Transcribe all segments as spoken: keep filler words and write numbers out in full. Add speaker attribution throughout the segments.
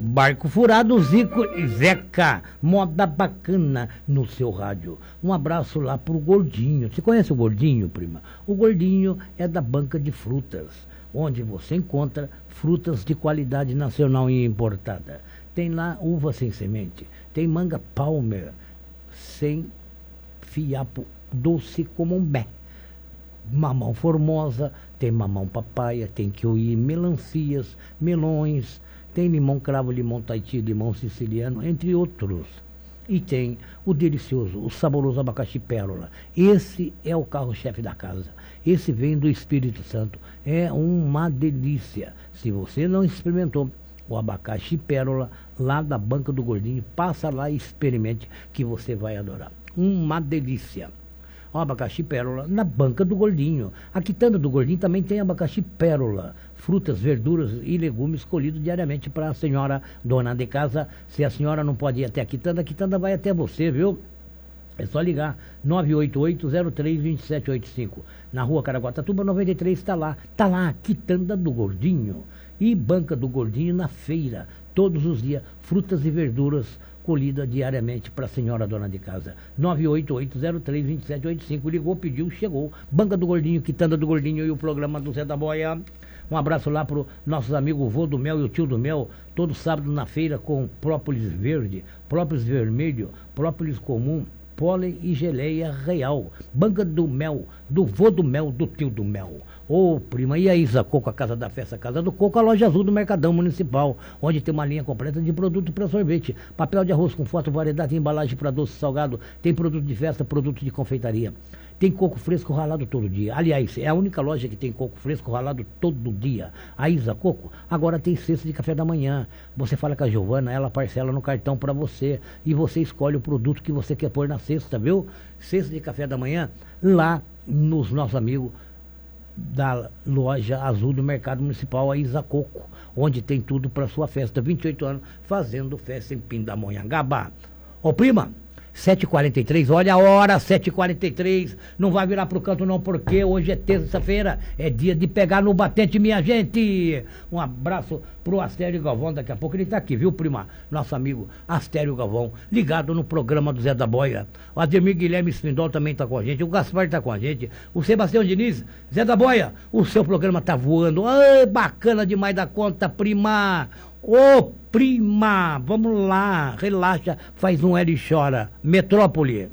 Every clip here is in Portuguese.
Speaker 1: Barco Furado, Zico e Zeca, moda bacana no seu rádio. Um abraço lá pro Gordinho. Você conhece o Gordinho, prima? O Gordinho é da Banca de Frutas, onde você encontra frutas de qualidade nacional e importada. Tem lá uva sem semente, tem manga Palmer sem fiapo, doce como um bé. Mamão Formosa, tem mamão papaya, tem kiwi, melancias, melões, tem limão cravo, limão Tahiti, limão siciliano, entre outros. E tem o delicioso, o saboroso abacaxi pérola. Esse é o carro-chefe da casa. Esse vem do Espírito Santo. É uma delícia. Se você não experimentou o abacaxi pérola lá da Banca do Gordinho, passa lá e experimente que você vai adorar. Uma delícia. O abacaxi pérola na Banca do Gordinho. A quitanda do Gordinho também tem abacaxi pérola. Frutas, verduras e legumes colhidos diariamente para a senhora dona de casa. Se a senhora não pode ir até a quitanda, a quitanda vai até você, viu? É só ligar nove oito oito, zero três, dois sete oito cinco. Na rua Caraguatatuba noventa e três, está lá. Está lá a quitanda do Gordinho. E Banca do Gordinho na feira. Todos os dias, frutas e verduras colhida diariamente para a senhora dona de casa. nove oito oito, zero três, dois sete oito cinco. Ligou, pediu, chegou. Banca do Gordinho, quitanda do Gordinho e o programa do Zé da Boia. Um abraço lá para os nossos amigos, o vô do Mel e o tio do Mel, todo sábado na feira com própolis verde, própolis vermelho, própolis comum, pólen e geleia real. Banca do Mel, do vô do Mel, do tio do Mel. Ô, prima, e a Isa Coco, a Casa da Festa, a Casa do Coco, a loja azul do Mercadão Municipal, onde tem uma linha completa de produto para sorvete, papel de arroz com foto, variedade de embalagem para doce salgado, tem produto de festa, produto de confeitaria. Tem coco fresco ralado todo dia. Aliás, é a única loja que tem coco fresco ralado todo dia. A Isa Coco agora tem cesta de café da manhã. Você fala com a Giovana, ela parcela no cartão para você. E você escolhe o produto que você quer pôr na cesta, viu? Cesta de café da manhã lá nos nossos amigos da loja azul do Mercado Municipal, a Isa Coco, onde tem tudo para sua festa. vinte e oito anos fazendo festa em Pindamonhangaba. Ô, prima, sete e quarenta e três, olha a hora, sete e quarenta e três, não vai virar pro canto não, porque hoje é terça-feira, é dia de pegar no batente, minha gente. Um abraço pro Astério Galvão, daqui a pouco ele tá aqui, viu, prima? Nosso amigo Astério Galvão, ligado no programa do Zé da Boia. O Ademir Guilherme Spindol também tá com a gente, o Gaspar tá com a gente, o Sebastião Diniz, Zé da Boia, o seu programa tá voando, ai, bacana demais da conta, prima. Ô, prima, vamos lá, relaxa, faz um L e chora. Metrópole.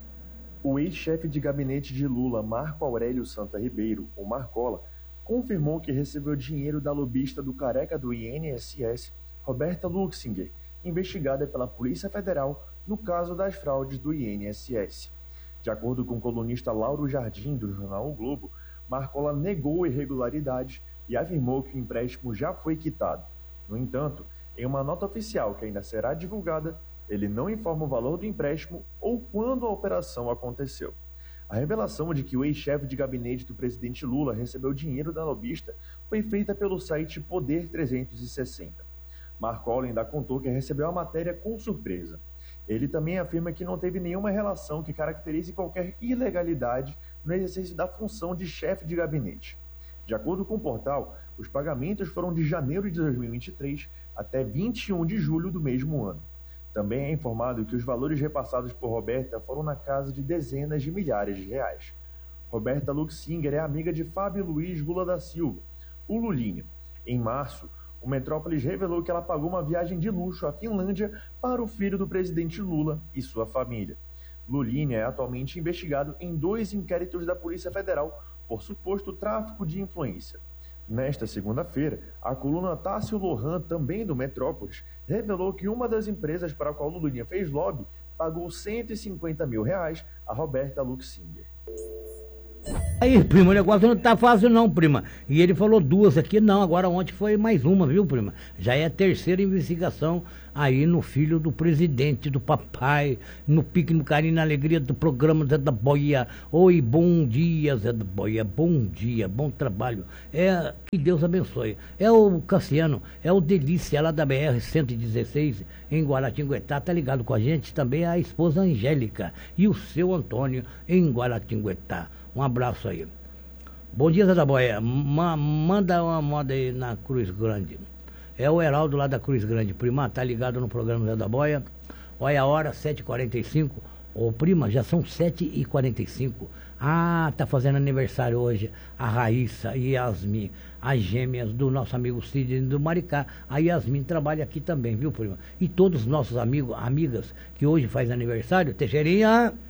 Speaker 2: O ex-chefe de gabinete de Lula, Marco Aurélio Santa Ribeiro, o Marcola, confirmou que recebeu dinheiro da lobista do careca do I N S S, Roberta Luxinger, investigada pela Polícia Federal no caso das fraudes do I N S S. De acordo com o colunista Lauro Jardim, do jornal O Globo, Marcola negou irregularidades e afirmou que o empréstimo já foi quitado. No entanto, em uma nota oficial que ainda será divulgada, ele não informa o valor do empréstimo ou quando a operação aconteceu. A revelação de que o ex-chefe de gabinete do presidente Lula recebeu dinheiro da lobista foi feita pelo site Poder trezentos e sessenta. Marcola ainda contou que recebeu a matéria com surpresa. Ele também afirma que não teve nenhuma relação que caracterize qualquer ilegalidade no exercício da função de chefe de gabinete. De acordo com o portal, os pagamentos foram de janeiro de dois mil e vinte e três até vinte e um de julho do mesmo ano. Também é informado que os valores repassados por Roberta foram na casa de dezenas de milhares de reais. Roberta Luxinger é amiga de Fábio Luiz Lula da Silva, o Lulinha. Em março, o Metrópolis revelou que ela pagou uma viagem de luxo à Finlândia para o filho do presidente Lula e sua família. Lulinha é atualmente investigado em dois inquéritos da Polícia Federal por suposto tráfico de influência. Nesta segunda-feira, a coluna Tássio Lohan, também do Metrópolis, revelou que uma das empresas para a qual Lulinha fez lobby pagou cento e cinquenta mil reais a Roberta Luxinger.
Speaker 1: Aí, prima, o negócio não tá fácil não, prima. E ele falou duas aqui, não, agora ontem foi mais uma, viu, prima? Já é a terceira investigação aí no filho do presidente, do papai, no pique, no carinho, na alegria do programa Zé da Boia. Oi, bom dia, Zé da Boia, bom dia, bom trabalho. É, que Deus abençoe. É o Cassiano, é o Delícia lá da B R cento e dezesseis, em Guaratinguetá, tá ligado com a gente, também a esposa Angélica e o seu Antônio em Guaratinguetá. Um abraço aí. Bom dia, Zé da Boia. Ma manda uma moda aí na Cruz Grande. É o Heraldo lá da Cruz Grande. Prima, tá ligado no programa Zé da Boia. Olha a hora, sete e quarenta e cinco. Ô, prima, já são sete e quarenta e cinco. Ah, tá fazendo aniversário hoje a Raíssa e Yasmin, as gêmeas do nosso amigo Sidney do Maricá. A Yasmin trabalha aqui também, viu, prima? E todos os nossos amigos, amigas que hoje faz aniversário, Teixeirinha...